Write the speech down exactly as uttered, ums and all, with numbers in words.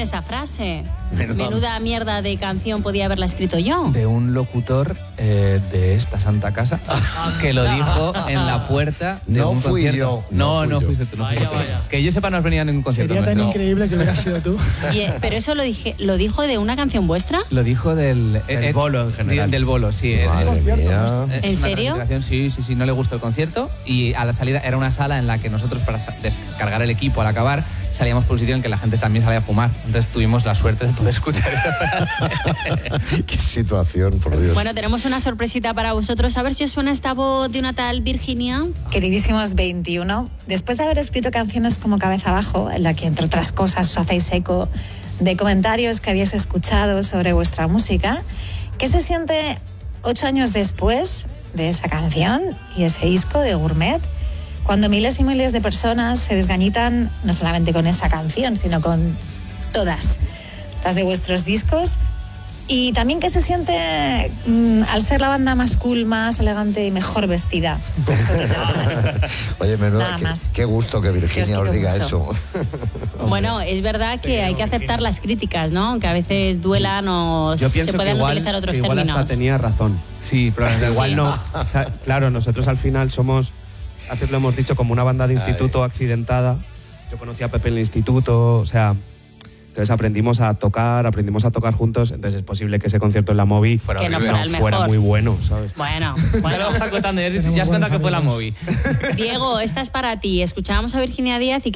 esa frase? Menuda, Menuda mierda de canción podía haberla escrito yo. De un locutor eh, de esta santa casa que lo dijo en la puerta de No un fui concierto. yo, No, no no, fui yo. fuiste tú. No Vaya, fuiste tú. vaya. Que yo sepa, no has venido a ningún concierto Sería tan nuestro. increíble que lo hubieras sido tú. Y, eh, pero eso lo dije, lo dijo de una canción vuestra. Lo dijo del... Del bolo en general. Del bolo, sí. es- Madre es- mía. es ¿En una serio? presentación, Sí, sí, sí, no le gustó el concierto y a la salida era una sala en la que nosotros para sa- descargar el equipo al acabar salíamos por un sitio en que la gente también salía a fumar. Entonces tuvimos la suerte de poder escuchar esa frase. Qué situación, por Dios. Bueno, tenemos una sorpresita para vosotros. A ver si os suena esta voz de una tal Virginia. Queridísimos veintiuno, después de haber escrito canciones como Cabeza Abajo, en la que entre otras cosas os hacéis eco de comentarios que habéis escuchado sobre vuestra música, ¿qué se siente ocho años después de esa canción y ese disco de Gourmet, cuando miles y miles de personas se desgañitan no solamente con esa canción, sino con todas las de vuestros discos? Y también qué se siente mm, al ser la banda más cool, más elegante y mejor vestida sobre el escenario. Oye, menuda, Nada qué, más. qué gusto que Que os Virginia quiero os diga mucho. eso. Bueno, es verdad que hay que aceptar las críticas, ¿no? Que a veces duelan o Yo se pienso que pueden igual, utilizar otros que igual términos. hasta tenía razón. Sí, probablemente. Igual Sí. no. O sea, claro, nosotros al final somos, antes lo hemos dicho, como una banda de instituto accidentada. Yo conocí a Pepe en el instituto, o sea, entonces aprendimos a tocar, aprendimos a tocar juntos, entonces es posible que ese concierto en la Movi fuera, Que no horrible, fuera el fuera mejor. muy bueno, ¿sabes? Bueno, Ya lo bueno. vas acotando, ya has dicho- ya has contado que fue la movie. Diego, esta es para ti. Escuchábamos a Virginia Díaz y